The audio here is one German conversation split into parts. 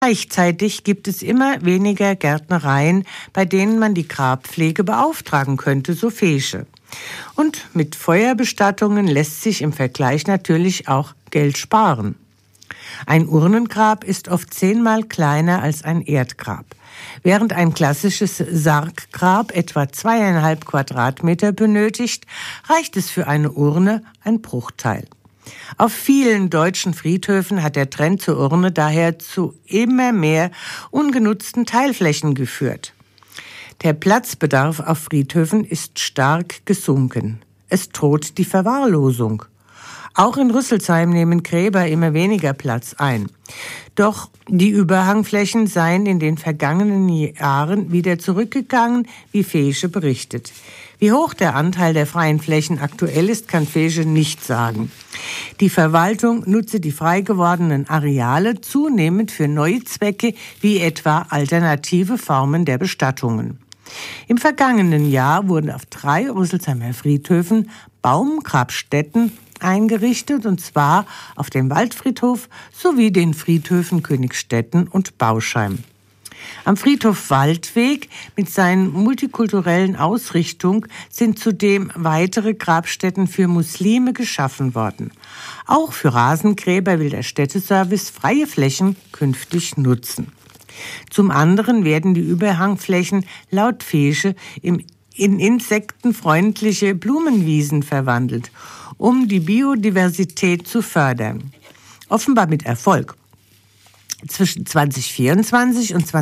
Gleichzeitig gibt es immer weniger Gärtnereien, bei denen man die Grabpflege beauftragen könnte, so Feesche. Und mit Feuerbestattungen lässt sich im Vergleich natürlich auch Geld sparen. Ein Urnengrab ist oft 10-mal kleiner als ein Erdgrab. Während ein klassisches Sarggrab etwa 2,5 Quadratmeter benötigt, reicht es für eine Urne ein Bruchteil. Auf vielen deutschen Friedhöfen hat der Trend zur Urne daher zu immer mehr ungenutzten Teilflächen geführt. Der Platzbedarf auf Friedhöfen ist stark gesunken. Es droht die Verwahrlosung. Auch in Rüsselsheim nehmen Gräber immer weniger Platz ein. Doch die Überhangflächen seien in den vergangenen Jahren wieder zurückgegangen, wie Feesche berichtet. Wie hoch der Anteil der freien Flächen aktuell ist, kann Feesche nicht sagen. Die Verwaltung nutze die frei gewordenen Areale zunehmend für neue Zwecke, wie etwa alternative Formen der Bestattungen. Im vergangenen Jahr wurden auf 3 Rüsselsheimer Friedhöfen Baumgrabstätten eingerichtet, und zwar auf dem Waldfriedhof sowie den Friedhöfen Königstetten und Bauscheim. Am Friedhof Waldweg mit seinen multikulturellen Ausrichtung sind zudem weitere Grabstätten für Muslime geschaffen worden. Auch für Rasengräber will der Städteservice freie Flächen künftig nutzen. Zum anderen werden die Überhangflächen laut Feesche in insektenfreundliche Blumenwiesen verwandelt, um die Biodiversität zu fördern. Offenbar mit Erfolg. Zwischen 2024 und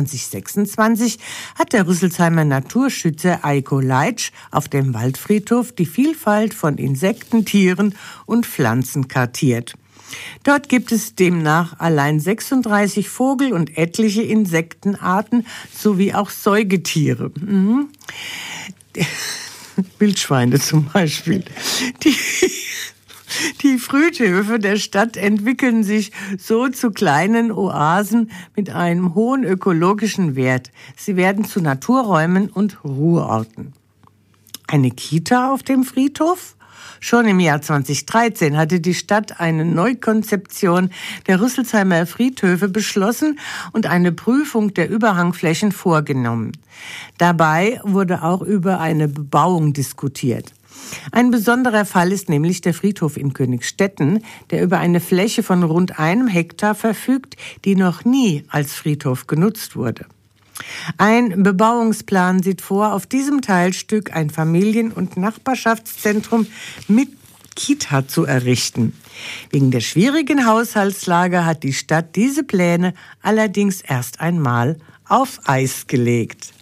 2026 hat der Rüsselsheimer Naturschützer Eiko Leitsch auf dem Waldfriedhof die Vielfalt von Insekten, Tieren und Pflanzen kartiert. Dort gibt es demnach allein 36 Vogel- und etliche Insektenarten sowie auch Säugetiere. Wildschweine zum Beispiel. Die Friedhöfe der Stadt entwickeln sich so zu kleinen Oasen mit einem hohen ökologischen Wert. Sie werden zu Naturräumen und Ruheorten. Eine Kita auf dem Friedhof? Schon im Jahr 2013 hatte die Stadt eine Neukonzeption der Rüsselsheimer Friedhöfe beschlossen und eine Prüfung der Überhangflächen vorgenommen. Dabei wurde auch über eine Bebauung diskutiert. Ein besonderer Fall ist nämlich der Friedhof in Königstetten, der über eine Fläche von rund 1 Hektar verfügt, die noch nie als Friedhof genutzt wurde. Ein Bebauungsplan sieht vor, auf diesem Teilstück ein Familien- und Nachbarschaftszentrum mit Kita zu errichten. Wegen der schwierigen Haushaltslage hat die Stadt diese Pläne allerdings erst einmal auf Eis gelegt.